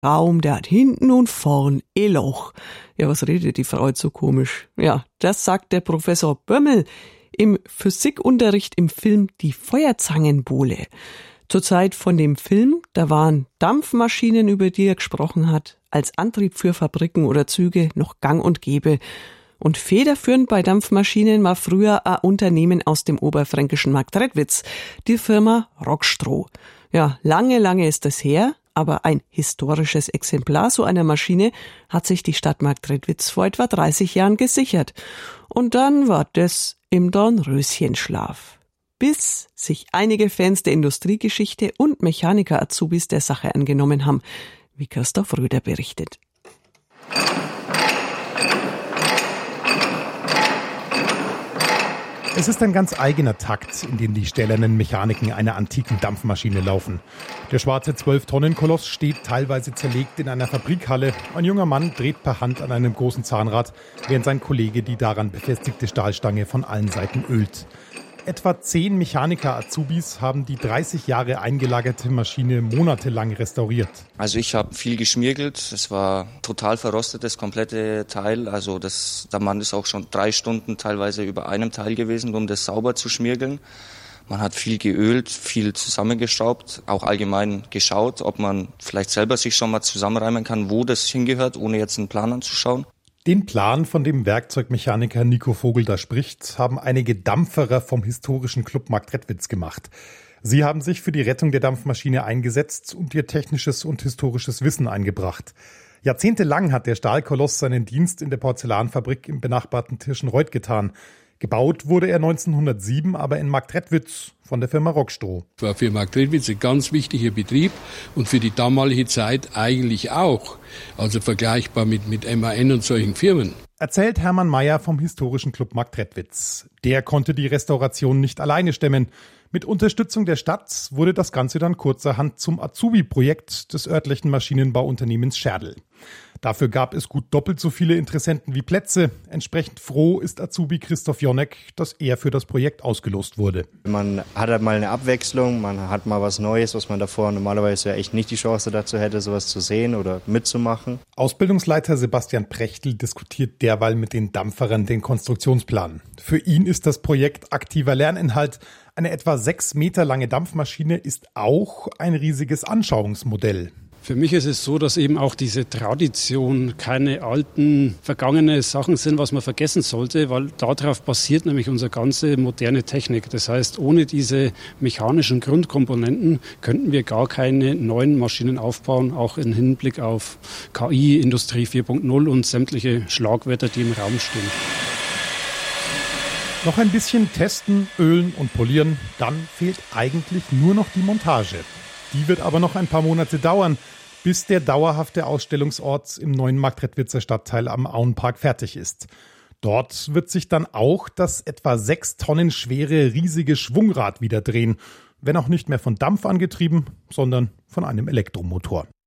Raum, der hat hinten und vorn ein Loch. Ja, was redet die Frau jetzt so komisch? Ja, das sagt der Professor Bömmel im Physikunterricht im Film Die Feuerzangenbowle. Zur Zeit von dem Film, da waren Dampfmaschinen, über die er gesprochen hat, als Antrieb für Fabriken oder Züge noch gang und gäbe. Und federführend bei Dampfmaschinen war früher ein Unternehmen aus dem oberfränkischen Marktredwitz, die Firma Rockstroh. Ja, lange ist das her, aber ein historisches Exemplar so einer Maschine hat sich die Stadt Marktredwitz vor etwa 30 Jahren gesichert. Und dann war das im Dornröschenschlaf. Bis sich einige Fans der Industriegeschichte und Mechaniker-Azubis der Sache angenommen haben, wie Christoph Röder berichtet. Es ist ein ganz eigener Takt, in dem die stählernen Mechaniken einer antiken Dampfmaschine laufen. Der schwarze 12-Tonnen-Koloss steht teilweise zerlegt in einer Fabrikhalle. Ein junger Mann dreht per Hand an einem großen Zahnrad, während sein Kollege die daran befestigte Stahlstange von allen Seiten ölt. Etwa 10 Mechaniker-Azubis haben die 30 Jahre eingelagerte Maschine monatelang restauriert. Also ich habe viel geschmirgelt. Es war total verrostet, das komplette Teil. Also der Mann ist auch schon 3 Stunden teilweise über einem Teil gewesen, um das sauber zu schmirgeln. Man hat viel geölt, viel zusammengeschraubt, auch allgemein geschaut, ob man vielleicht selber sich schon mal zusammenreimen kann, wo das hingehört, ohne jetzt einen Plan anzuschauen. Den Plan, von dem Werkzeugmechaniker Nico Vogel da spricht, haben einige Dampferer vom historischen Club Marktredwitz gemacht. Sie haben sich für die Rettung der Dampfmaschine eingesetzt und ihr technisches und historisches Wissen eingebracht. Jahrzehntelang hat der Stahlkoloss seinen Dienst in der Porzellanfabrik im benachbarten Tirschenreuth getan. Gebaut wurde er 1907 aber in Marktredwitz von der Firma Rockstroh. War für Marktredwitz ein ganz wichtiger Betrieb und für die damalige Zeit eigentlich auch. Also vergleichbar mit MAN und solchen Firmen. Erzählt Hermann Mayer vom historischen Club Marktredwitz. Der konnte die Restauration nicht alleine stemmen. Mit Unterstützung der Stadt wurde das Ganze dann kurzerhand zum Azubi-Projekt des örtlichen Maschinenbauunternehmens Scherdl. Dafür gab es gut doppelt so viele Interessenten wie Plätze. Entsprechend froh ist Azubi Christoph Jonek, dass er für das Projekt ausgelost wurde. Man hat halt mal eine Abwechslung, man hat mal was Neues, was man davor normalerweise ja echt nicht die Chance dazu hätte, sowas zu sehen oder mitzumachen. Ausbildungsleiter Sebastian Prechtl diskutiert derweil mit den Dampferern den Konstruktionsplan. Für ihn ist das Projekt aktiver Lerninhalt. Eine etwa 6 Meter lange Dampfmaschine ist auch ein riesiges Anschauungsmodell. Für mich ist es so, dass eben auch diese Tradition keine alten, vergangene Sachen sind, was man vergessen sollte, weil darauf basiert nämlich unsere ganze moderne Technik. Das heißt, ohne diese mechanischen Grundkomponenten könnten wir gar keine neuen Maschinen aufbauen, auch im Hinblick auf KI, Industrie 4.0 und sämtliche Schlagwörter, die im Raum stehen. Noch ein bisschen testen, ölen und polieren, dann fehlt eigentlich nur noch die Montage. Die wird aber noch ein paar Monate dauern, bis der dauerhafte Ausstellungsort im neuen Marktredwitzer Stadtteil am Auenpark fertig ist. Dort wird sich dann auch das etwa 6 Tonnen schwere riesige Schwungrad wieder drehen, wenn auch nicht mehr von Dampf angetrieben, sondern von einem Elektromotor.